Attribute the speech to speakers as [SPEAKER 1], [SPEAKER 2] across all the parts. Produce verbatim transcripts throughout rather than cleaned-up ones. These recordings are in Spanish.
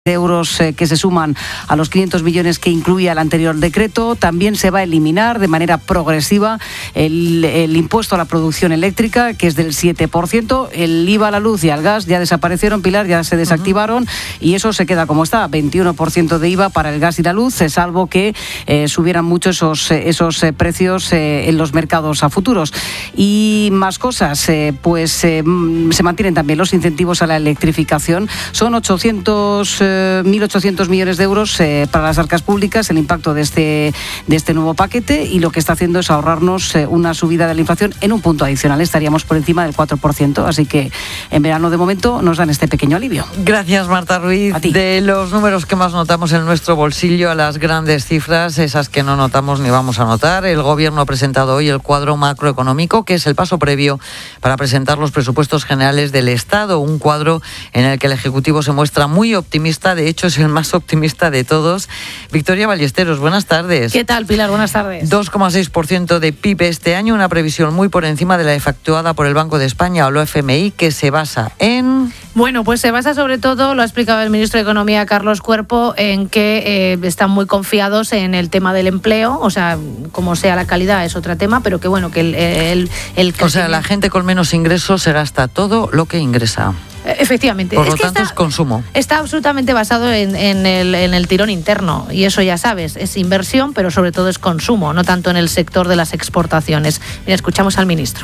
[SPEAKER 1] de euros eh, que se suman a los quinientos millones que incluía el anterior decreto. También se va a eliminar de manera progresiva el, el impuesto a la producción eléctrica, que es del siete por ciento. El I V A a la luz y al gas ya desaparecieron, Pilar, ya se desactivaron, uh-huh. y eso se queda como está, veintiuno por ciento de I V A para el gas y la luz, salvo que eh, subieran mucho esos, esos eh, precios eh, en los mercados a futuros. Y más cosas, eh, pues eh, se mantienen también los incentivos a la electrificación. Son ochocientos mil ochocientos millones de euros eh, para las arcas públicas el impacto de este, de este nuevo paquete, y lo que está haciendo es ahorrarnos eh, una subida de la inflación en un punto adicional. Estaríamos por encima del cuatro por ciento, así que en verano de momento nos dan este pequeño alivio.
[SPEAKER 2] Gracias, Marta Ruiz. De los números que más notamos en nuestro bolsillo a las grandes cifras, esas que no notamos ni vamos a notar, el Gobierno ha presentado hoy el cuadro macroeconómico, que es el paso previo para presentar los presupuestos generales del Estado, un cuadro en el que el Ejecutivo se muestra muy optimista. De hecho, es el más optimista de todos. Victoria Ballesteros, buenas tardes.
[SPEAKER 3] ¿Qué tal, Pilar? Buenas tardes.
[SPEAKER 2] dos coma seis por ciento de P I B este año, una previsión muy por encima de la efectuada por el Banco de España o la F M I, que se basa en...
[SPEAKER 3] Bueno, pues se basa sobre todo, lo ha explicado el ministro de Economía, Carlos Cuerpo, en que eh, están muy confiados en el tema del empleo, o sea, como sea la calidad es otro tema, pero que bueno, que el... el, el
[SPEAKER 2] o sea, la gente con menos ingresos se gasta todo lo que ingresa.
[SPEAKER 3] Efectivamente.
[SPEAKER 2] Por lo
[SPEAKER 3] es que
[SPEAKER 2] tanto,
[SPEAKER 3] está,
[SPEAKER 2] es consumo.
[SPEAKER 3] Está absolutamente basado en, en, el, en el tirón interno, y eso ya sabes, es inversión, pero sobre todo es consumo, no tanto en el sector de las exportaciones. Mira, escuchamos al ministro.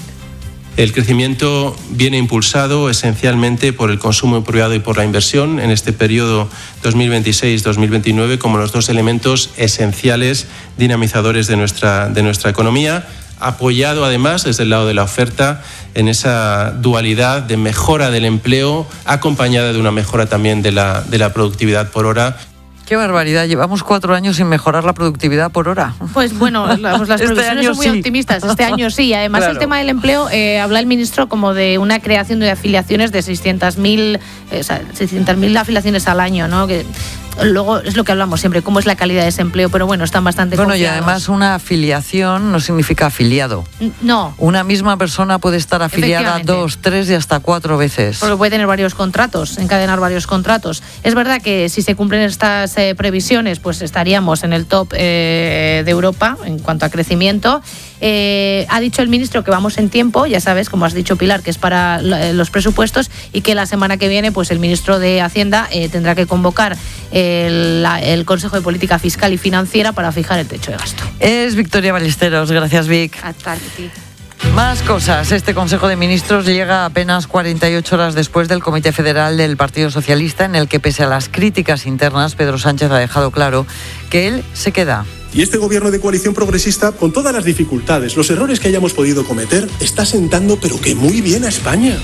[SPEAKER 4] El crecimiento viene impulsado esencialmente por el consumo privado y por la inversión en este periodo dos mil veintiséis dos mil veintinueve como los dos elementos esenciales dinamizadores de nuestra, de nuestra economía, apoyado además desde el lado de la oferta en esa dualidad de mejora del empleo acompañada de una mejora también de la, de la productividad por hora.
[SPEAKER 2] ¡Qué barbaridad! Llevamos cuatro años sin mejorar la productividad por hora.
[SPEAKER 3] Pues bueno, la, pues las
[SPEAKER 2] este
[SPEAKER 3] previsiones son muy
[SPEAKER 2] sí.
[SPEAKER 3] optimistas. Este año sí. Además,
[SPEAKER 2] claro.
[SPEAKER 3] El tema del empleo, eh, habla el ministro como de una creación de afiliaciones de seiscientas mil eh, o sea, seiscientas mil afiliaciones al año, ¿no? Que luego es lo que hablamos siempre, cómo es la calidad de ese empleo, pero bueno, están bastante
[SPEAKER 2] Bueno,
[SPEAKER 3] confiados.
[SPEAKER 2] Y además una afiliación no significa afiliado.
[SPEAKER 3] No.
[SPEAKER 2] Una misma persona puede estar afiliada dos, tres y hasta cuatro veces.
[SPEAKER 3] Porque puede tener varios contratos, encadenar varios contratos. Es verdad que si se cumplen estas eh, previsiones, pues estaríamos en el top eh, de Europa en cuanto a crecimiento. Eh, ha dicho el ministro que vamos en tiempo, ya sabes, como has dicho, Pilar, que es para los presupuestos, y que la semana que viene pues el ministro de Hacienda eh, tendrá que convocar el, la, el Consejo de Política Fiscal y Financiera para fijar el techo de gasto.
[SPEAKER 2] Es Victoria Ballesteros. Gracias, Vic.
[SPEAKER 3] Hasta aquí.
[SPEAKER 2] Más cosas. Este Consejo de Ministros llega apenas cuarenta y ocho horas después del Comité Federal del Partido Socialista, en el que, pese a las críticas internas, Pedro Sánchez ha dejado claro que él se queda.
[SPEAKER 5] Y este gobierno de coalición progresista, con todas las dificultades, los errores que hayamos podido cometer, está sentando pero que muy bien a España.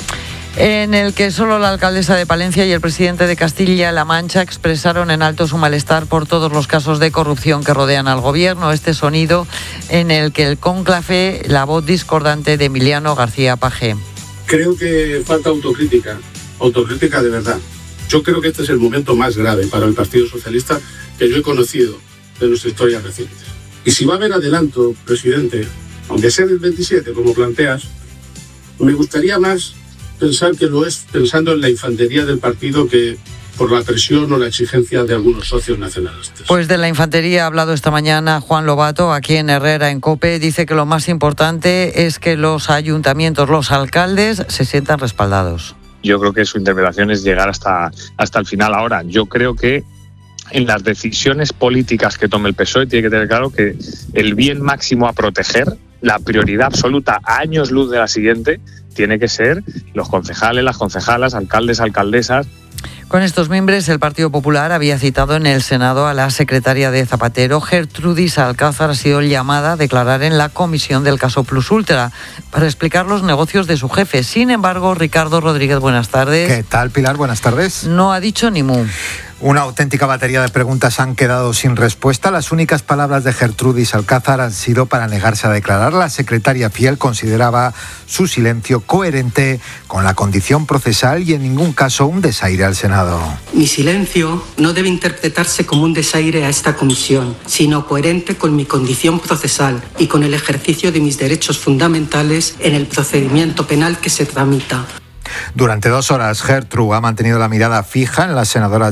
[SPEAKER 2] En el que solo la alcaldesa de Palencia y el presidente de Castilla-La Mancha expresaron en alto su malestar por todos los casos de corrupción que rodean al gobierno. Este sonido en el que el cónclave, la voz discordante de Emiliano García Paje.
[SPEAKER 6] Creo que falta autocrítica, autocrítica de verdad. Yo creo que este es el momento más grave para el Partido Socialista que yo he conocido de nuestra historia reciente. Y si va a haber adelanto, presidente, aunque sea del veintisiete, como planteas, me gustaría más pensar que lo es pensando en la infantería del partido que por la presión o la exigencia de algunos socios nacionalistas.
[SPEAKER 2] Pues de la infantería ha hablado esta mañana Juan Lobato, aquí en Herrera, en COPE. Dice que lo más importante es que los ayuntamientos, los alcaldes, se sientan respaldados.
[SPEAKER 7] Yo creo que su interpretación es llegar hasta, hasta el final. Ahora, yo creo que en las decisiones políticas que tome el P S O E tiene que tener claro que el bien máximo a proteger, la prioridad absoluta a años luz de la siguiente, tiene que ser los concejales, las concejalas, alcaldes, alcaldesas.
[SPEAKER 2] Con estos miembros, el Partido Popular había citado en el Senado a la secretaria de Zapatero, Gertrudis Alcázar, ha sido llamada a declarar en la comisión del caso Plus Ultra para explicar los negocios de su jefe. Sin embargo, Ricardo Rodríguez, buenas tardes.
[SPEAKER 8] ¿Qué tal, Pilar? Buenas tardes.
[SPEAKER 2] No ha dicho ni mu.
[SPEAKER 8] Una auténtica batería de preguntas han quedado sin respuesta. Las únicas palabras de Gertrudis Alcázar han sido para negarse a declarar. La secretaria fiel consideraba su silencio coherente con la condición procesal y en ningún caso un desaire al Senado.
[SPEAKER 9] Mi silencio no debe interpretarse como un desaire a esta comisión, sino coherente con mi condición procesal y con el ejercicio de mis derechos fundamentales en el procedimiento penal que se tramita.
[SPEAKER 8] Durante dos horas, Gertrude ha mantenido la mirada fija en las senadoras